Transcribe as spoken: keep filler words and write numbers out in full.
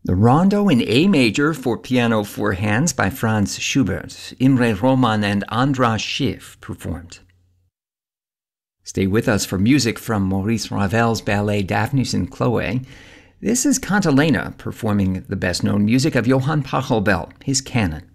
The Rondo in A major for piano four hands by Franz Schubert, Imre Roman and Andras Schiff performed. Stay with us for music from Maurice Ravel's ballet Daphnis and Chloe. This is Cantilena performing the best-known music of Johann Pachelbel, his canon.